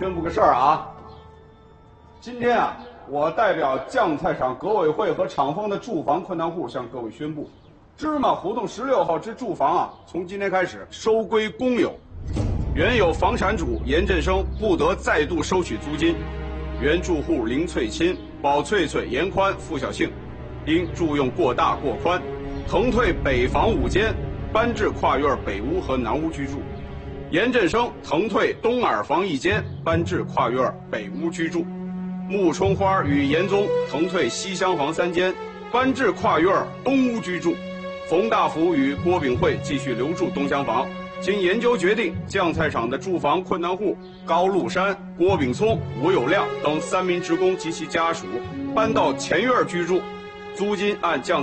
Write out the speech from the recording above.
宣布个事儿啊！今天啊，我代表酱菜厂革委会和厂方的住房困难户向各位宣布，芝麻胡同16号之住房啊，从今天开始收归公有，原有房产主严振生不得再度收取租金，原住户林翠钦、宝翠翠、严宽、付小庆，因住用过大过宽，腾退北房5间，搬至跨院北屋和南屋居住。严振生腾退东耳房1间，搬至跨院北屋居住。穆春花与严宗腾退西厢房3间，搬至跨院东屋居住。冯大福与郭炳慧继续留住东厢房。经研究决定，酱菜厂的住房困难户高禄山、郭炳聪、吴有亮等3名职工及其家属搬到前院居住，租金按酱